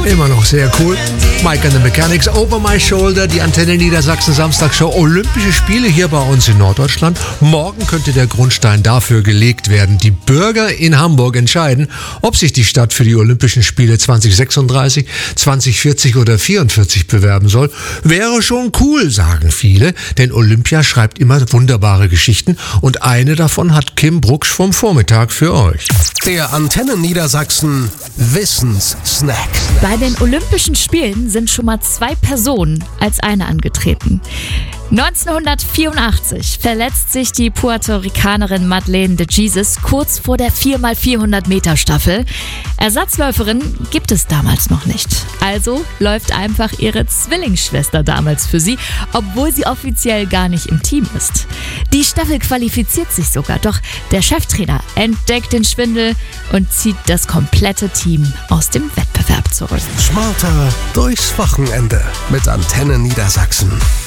Immer noch sehr cool. Mike and the Mechanics, Over My Shoulder, die Antenne Niedersachsen Samstagshow. Olympische Spiele hier bei uns in Norddeutschland. Morgen könnte der Grundstein dafür gelegt werden. Die Bürger in Hamburg entscheiden, ob sich die Stadt für die Olympischen Spiele 2036, 2040 oder 44 bewerben soll. Wäre schon cool, sagen viele, denn Olympia schreibt immer wunderbare Geschichten und eine davon hat Kim Brucksch vom Vormittag für euch. Der Antenne Niedersachsen Wissenssnack. Bei den Olympischen Spielen sind schon mal 2 Personen als eine angetreten. 1984 verletzt sich die Puerto-Ricanerin Madeleine de Jesus kurz vor der 4x400 Meter Staffel. Ersatzläuferin gibt es damals noch nicht. Also läuft einfach ihre Zwillingsschwester damals für sie, obwohl sie offiziell gar nicht im Team ist. Die Staffel qualifiziert sich sogar, doch der Cheftrainer entdeckt den Schwindel und zieht das komplette Team aus dem Wettbewerb zurück. Smarter durchs Wochenende mit Antenne Niedersachsen.